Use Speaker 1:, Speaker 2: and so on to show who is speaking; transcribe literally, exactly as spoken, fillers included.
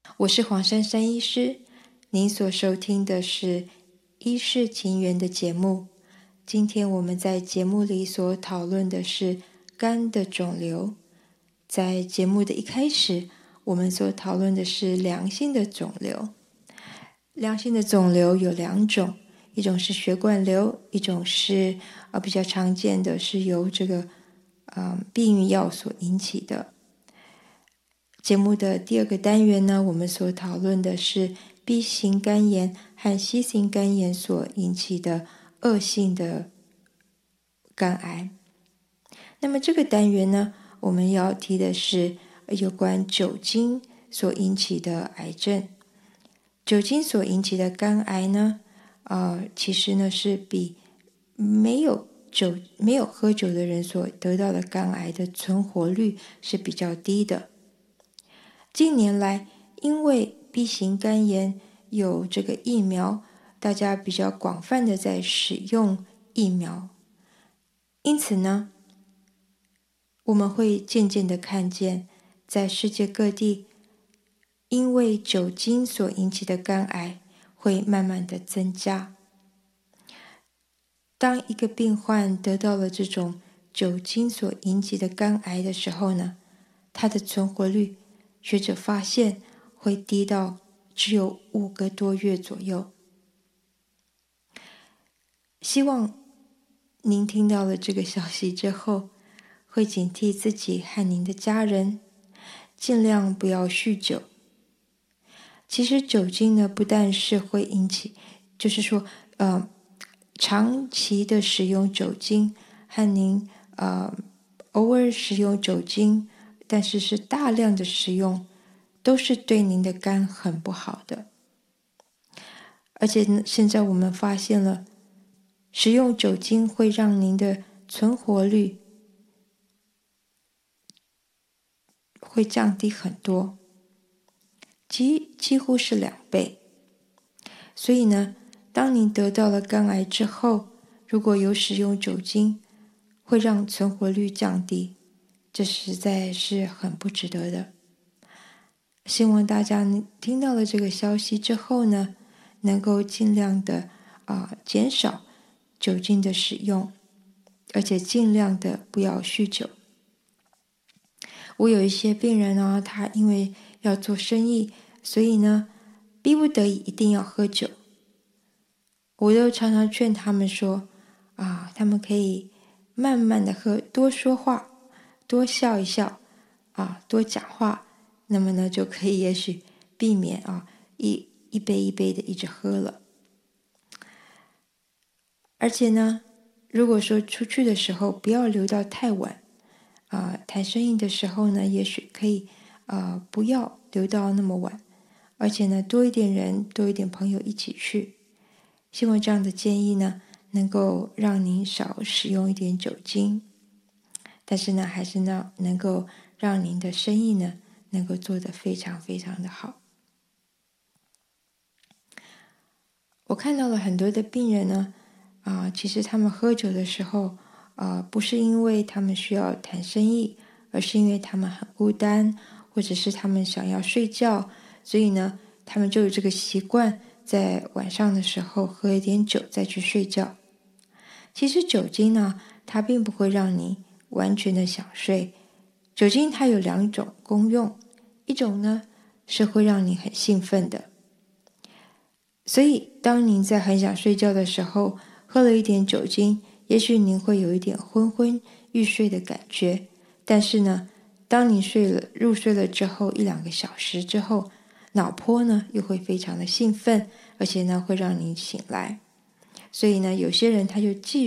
Speaker 1: 我是黄珊珊医师，您所收听的是医事情缘的节目。今天我们在节目里所讨论的是肝的肿瘤。在节目的一开始，我们所讨论的是良性的肿瘤。良性的肿瘤有两种，一种是血管瘤，一种是呃比较常见的是由这个呃避孕药所引起的。节目的第二个单元呢，我们所讨论的是 B 型肝炎和 C 型肝炎所引起的恶性的肝癌。那么这个单元呢，我们要提的是有关酒精所引起的癌症。酒精所引起的肝癌呢，呃，其实呢是比没有酒没有喝酒的人所得到的肝癌的存活率是比较低的。近年来，因为 B 型肝炎有这个疫苗，大家比较广泛的在使用疫苗，因此呢，我们会渐渐的看见，在世界各地，因为酒精所引起的肝癌会慢慢的增加。当一个病患得到了这种酒精所引起的肝癌的时候呢，他的存活率学者发现会低到只有五个多月左右。希望您听到了这个消息之后，会警惕自己和您的家人，尽量不要酗酒。其实酒精呢，不但是会引起，就是说，呃，长期的使用酒精和您呃偶尔使用酒精，但是是大量的使用，都是对您的肝很不好的。而且呢，现在我们发现了，使用酒精会让您的存活率会降低很多，几几乎是两倍。所以呢，当您得到了肝癌之后，如果有使用酒精，会让存活率降低，这实在是很不值得的。希望大家听到了这个消息之后呢，能够尽量的啊、呃、减少酒精的使用，而且尽量的不要酗酒。我有一些病人呢，他因为要做生意，所以呢，逼不得已一定要喝酒。我都常常劝他们说，啊，他们可以慢慢的喝，多说话，多笑一笑，啊，多讲话，那么呢，就可以也许避免啊一一杯一杯的一直喝了。而且呢，如果说出去的时候不要留到太晚，啊，谈生意的时候呢，也许可以呃不要留到那么晚，而且呢，多一点人，多一点朋友一起去。希望这样的建议呢，能够让您少使用一点酒精，但是呢，还是呢，能够让您的生意呢，能够做得非常非常的好。我看到了很多的病人呢，啊、呃，其实他们喝酒的时候，啊、呃，不是因为他们需要谈生意，而是因为他们很孤单，或者是他们想要睡觉，所以呢，他们就有这个习惯，在晚上的时候喝一点酒再去睡觉。其实酒精呢，它并不会让你完全的想睡。酒精它有两种功用，一种呢是会让你很兴奋的。所以当您在很想睡觉的时候，喝了一点酒精，也许您会有一点昏昏欲睡的感觉。但是呢，当你睡了入睡了之后，一两个小时之后，脑波呢又会非常的兴奋，而且呢会让你醒来。所以呢，有些人他就继